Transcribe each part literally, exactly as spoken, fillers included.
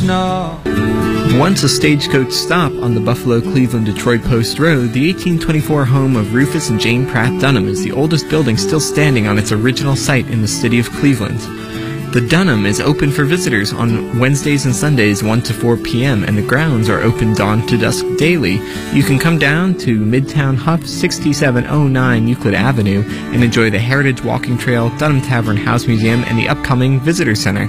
original. Once a stagecoach stop on the Buffalo, Cleveland, Detroit Post Road, the eighteen twenty-four home of Rufus and Jane Pratt Dunham is the oldest building still standing on its original site in the city of Cleveland. The Dunham is open for visitors on Wednesdays and Sundays one to four p.m. and the grounds are open dawn to dusk daily. You can come down to Midtown Huff, sixty-seven oh nine Euclid Avenue, and enjoy the Heritage Walking Trail, Dunham Tavern House Museum, and the upcoming Visitor Center.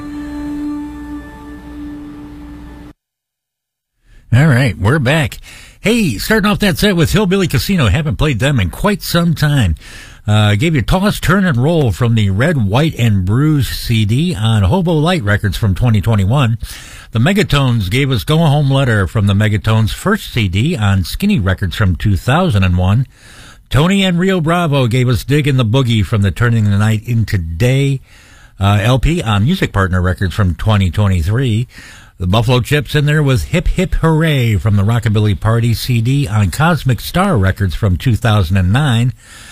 All right, we're back. Hey, starting off that set with Hillbilly Casino. Haven't played them in quite some time. Uh, gave you Toss, Turn, and Roll from the Red, White, and Bruise C D on Hobo Light Records from twenty twenty-one. The Megatones gave us Go Home Letter from the Megatones' first C D on Skinny Records from two thousand one. Tony and Rio Bravo gave us Diggin' the Boogie from the Turning the Night into Day uh, L P on Music Partner Records from twenty twenty-three. The Buffalo Chips in there was Hip Hip Hooray from the Rockabilly Party C D on Cosmic Star Records from two thousand nine.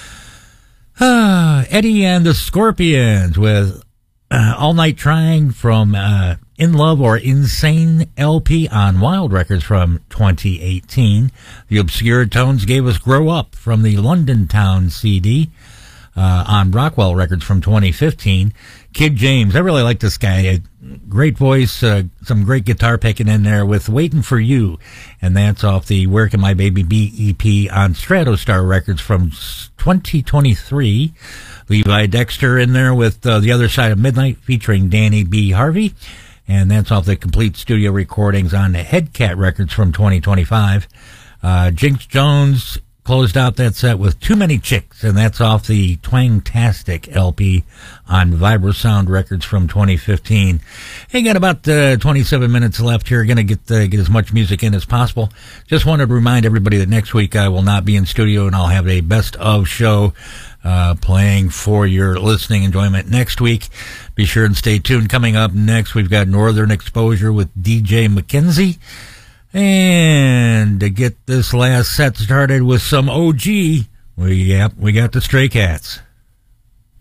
Ah, Eddie and the Scorpions with uh, All Night Trying from uh, In Love or Insane L P on Wild Records from twenty eighteen. The Obscure Tones gave us Grow Up from the London Town C D uh, on Rockwell Records from twenty fifteen. Kid James, I really like this guy. A great voice, uh, some great guitar picking in there with Waiting for You. And that's off the Where Can My Baby Be E P on Stratostar Records from twenty twenty-three. Levi Dexter in there with uh, The Other Side of Midnight featuring Danny B. Harvey. And that's off the Complete Studio Recordings on the Headcat Records from twenty twenty-five. Uh, Jinx Jones closed out that set with Too Many Chicks, and that's off the Twangtastic L P on Vibrosound Records from twenty fifteen. Hey, got about uh, twenty-seven minutes left here. Going to get uh, get as much music in as possible. Just wanted to remind everybody that next week I will not be in studio, and I'll have a best of show uh, playing for your listening enjoyment next week. Be sure and stay tuned. Coming up next, we've got Northern Exposure with D J McKenzie. And to get this last set started with some O G, we, yep, we got the Stray Cats.